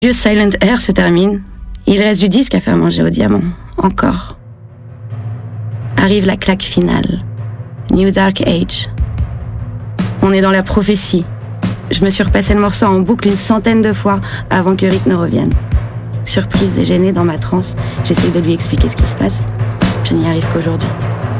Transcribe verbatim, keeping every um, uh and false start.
Dieu Silent Air se termine. Il reste du disque à faire manger au diamant. Encore. Arrive la claque finale. New Dark Age. On est dans la prophétie. Je me suis repassé le morceau en boucle une centaine de fois avant que Rick ne revienne. Surprise et gênée dans ma transe, j'essaye de lui expliquer ce qui se passe. Je n'y arrive qu'aujourd'hui.